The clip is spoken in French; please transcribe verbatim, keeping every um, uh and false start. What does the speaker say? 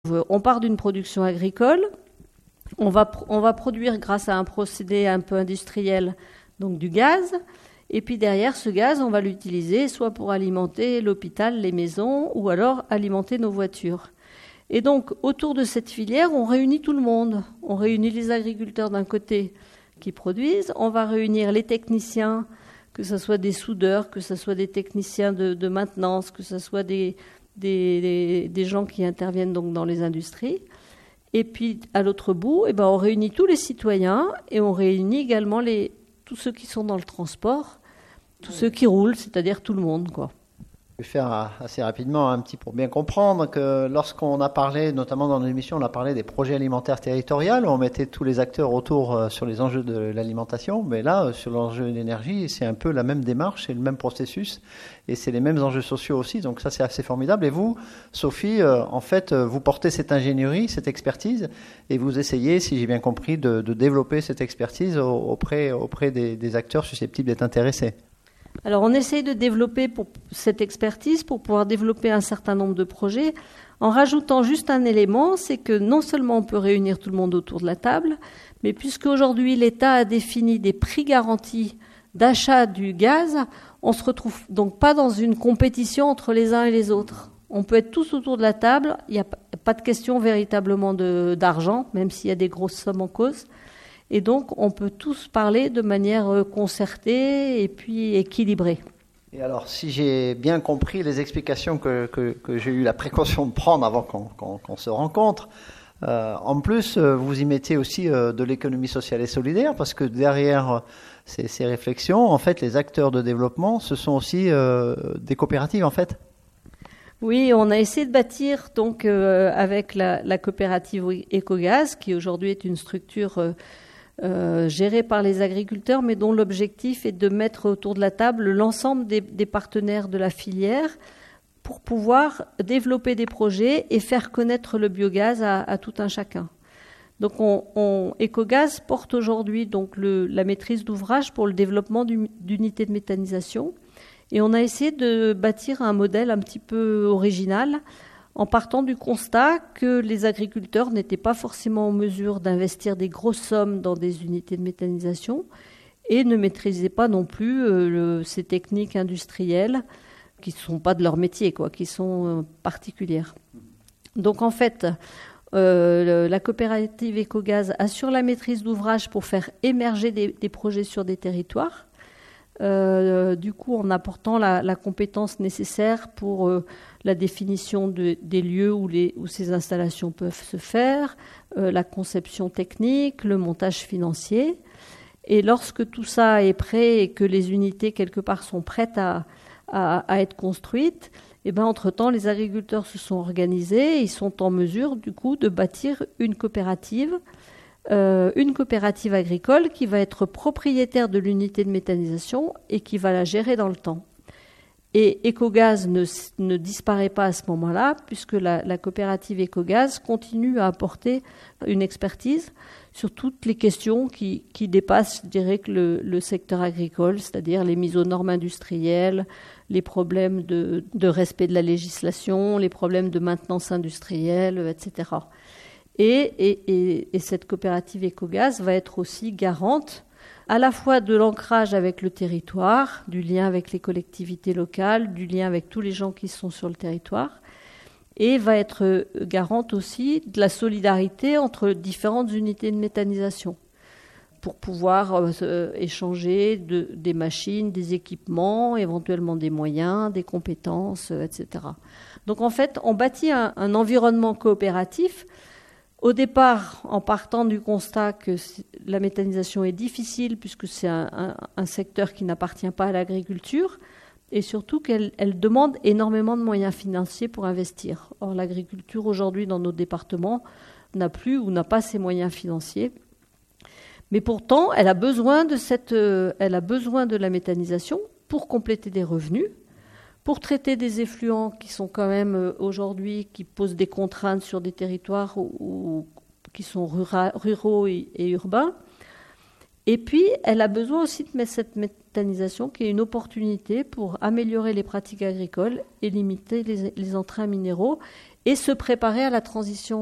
On part d'une production agricole, on va, on va produire grâce à un procédé un peu industriel, donc du gaz, et puis derrière ce gaz, on va l'utiliser soit pour alimenter l'hôpital, les maisons, ou alors alimenter nos voitures. Et donc, autour de cette filière, on réunit tout le monde. On réunit les agriculteurs d'un côté qui produisent, on va réunir les techniciens, que ce soit des soudeurs, que ce soit des techniciens de, de maintenance, que ce soit des... Des, des, des gens qui interviennent donc dans les industries. Et puis, à l'autre bout, eh ben, on réunit tous les citoyens et on réunit également les, tous ceux qui sont dans le transport, tous ceux qui roulent, c'est-à-dire tout le monde, quoi. Je vais faire assez rapidement un petit pour bien comprendre que lorsqu'on a parlé, notamment dans l'émission, on a parlé des projets alimentaires territoriaux, on mettait tous les acteurs autour sur les enjeux de l'alimentation, mais là, sur l'enjeu de l'énergie, c'est un peu la même démarche, c'est le même processus et c'est les mêmes enjeux sociaux aussi, donc ça c'est assez formidable. Et vous, Sophie, en fait, vous portez cette ingénierie, cette expertise et vous essayez, si j'ai bien compris, de, de développer cette expertise auprès, auprès des, des acteurs susceptibles d'être intéressés. Alors, on essaye de développer pour cette expertise pour pouvoir développer un certain nombre de projets en rajoutant juste un élément, c'est que non seulement on peut réunir tout le monde autour de la table, mais puisque aujourd'hui l'État a défini des prix garantis d'achat du gaz, on se retrouve donc pas dans une compétition entre les uns et les autres. On peut être tous autour de la table, il n'y a pas de question véritablement de, d'argent, même s'il y a des grosses sommes en cause. Et donc, on peut tous parler de manière concertée et puis équilibrée. Et alors, si j'ai bien compris les explications que, que, que j'ai eu la précaution de prendre avant qu'on, qu'on, qu'on se rencontre, euh, en plus, vous y mettez aussi euh, de l'économie sociale et solidaire, parce que derrière ces, ces réflexions, en fait, les acteurs de développement, ce sont aussi euh, des coopératives, en fait. Oui, on a essayé de bâtir donc euh, avec la, la coopérative Ecogaz, qui aujourd'hui est une structure euh, Euh, géré par les agriculteurs, mais dont l'objectif est de mettre autour de la table l'ensemble des, des partenaires de la filière pour pouvoir développer des projets et faire connaître le biogaz à, à tout un chacun. Donc, on, on, Ecogaz porte aujourd'hui donc le, la maîtrise d'ouvrage pour le développement du, d'unités de méthanisation, et on a essayé de bâtir un modèle un petit peu original, en partant du constat que les agriculteurs n'étaient pas forcément en mesure d'investir des grosses sommes dans des unités de méthanisation et ne maîtrisaient pas non plus euh, le, ces techniques industrielles qui ne sont pas de leur métier, quoi, qui sont euh, particulières. Donc en fait, euh, le, la coopérative Ecogaz assure la maîtrise d'ouvrage pour faire émerger des, des projets sur des territoires. Euh, du coup, en apportant la, la compétence nécessaire pour euh, la définition de, des lieux où, les, où ces installations peuvent se faire, euh, la conception technique, le montage financier. Et lorsque tout ça est prêt et que les unités, quelque part, sont prêtes à, à, à être construites, et ben, entre-temps, les agriculteurs se sont organisés et ils sont en mesure, du coup, de bâtir une coopérative Euh, une coopérative agricole qui va être propriétaire de l'unité de méthanisation et qui va la gérer dans le temps. Et Ecogaz ne, ne disparaît pas à ce moment-là, puisque la, la coopérative Ecogaz continue à apporter une expertise sur toutes les questions qui, qui dépassent, je dirais, que le, le secteur agricole, c'est-à-dire les mises aux normes industrielles, les problèmes de, de respect de la législation, les problèmes de maintenance industrielle, et cetera. Et, et, et, et cette coopérative Ecogaz va être aussi garante à la fois de l'ancrage avec le territoire, du lien avec les collectivités locales, du lien avec tous les gens qui sont sur le territoire, et va être garante aussi de la solidarité entre différentes unités de méthanisation pour pouvoir euh, échanger de, des machines, des équipements, éventuellement des moyens, des compétences, euh, et cetera. Donc en fait, on bâtit un, un environnement coopératif. Au départ, en partant du constat que la méthanisation est difficile puisque c'est un, un, un secteur qui n'appartient pas à l'agriculture et surtout qu'elle elle demande énormément de moyens financiers pour investir. Or, l'agriculture aujourd'hui dans nos départements n'a plus ou n'a pas ces moyens financiers. Mais pourtant, elle a besoin de cette, euh, elle a besoin de la méthanisation pour compléter des revenus, pour traiter des effluents qui sont quand même euh, aujourd'hui, qui posent des contraintes sur des territoires où, où, qui sont rura, ruraux et, et urbains. Et puis, elle a besoin aussi de mettre cette méthanisation qui est une opportunité pour améliorer les pratiques agricoles et limiter les, les entrains minéraux et se préparer à la transition